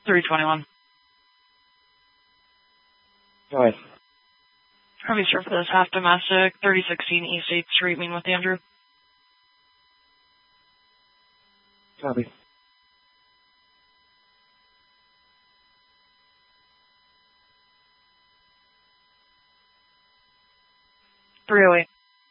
321. Go ahead. Copy, sir, for this half domestic, 3016 East 8th Street, meeting with Andrew. Copy. .308.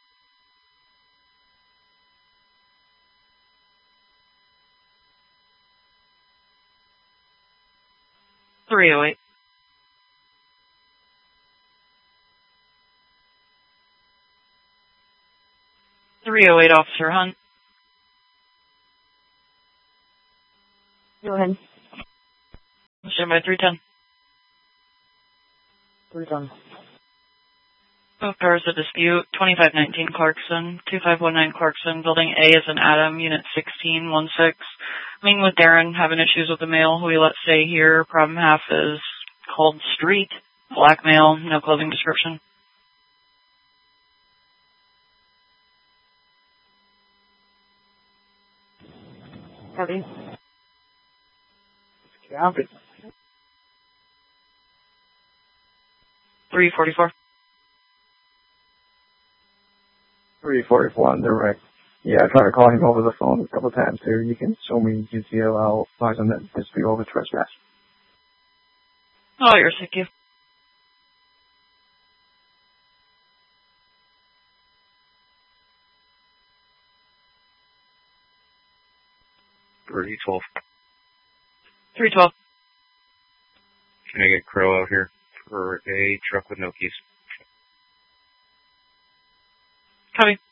.308. .308, Officer Hunt. Go ahead. Stand by 310. 310. Both cars a dispute. 2519 Clarkson, 2519 Clarkson, Building A is an Adam, Unit 1616. Meeting with Darren, having issues with the mail who he let stay here. Problem half is called Street. Black male, no clothing description. Copy. Copy. 344. 341, direct. Yeah, I tried to call him over the phone a couple times here. You can show me UCL. I'll find on that dispute over trespass. Oh, you're sick, you. .312. 312. Can I get Crow out here for a truck with no keys? Copy.